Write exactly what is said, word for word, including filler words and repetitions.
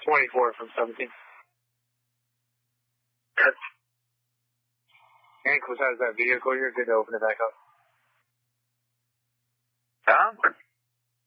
twenty-four from seventeen. Hank, besides that vehicle, you're good to open it back up. Huh?